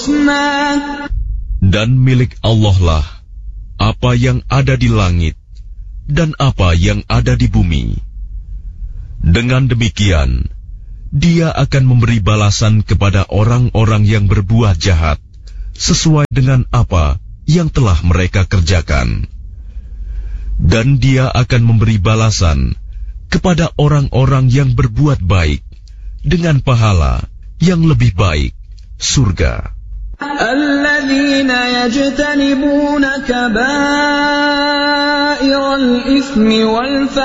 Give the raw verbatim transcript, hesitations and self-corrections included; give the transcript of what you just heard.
Dan milik Allah lah apa yang ada di langit dan apa yang ada di bumi. Dengan demikian, Dia akan memberi balasan kepada orang-orang yang berbuat jahat sesuai dengan apa yang telah mereka kerjakan. Dan Dia akan memberi balasan kepada orang-orang yang berbuat baik dengan pahala yang lebih baik, surga. الذين يجتنبون كبائر الإثم والفواحش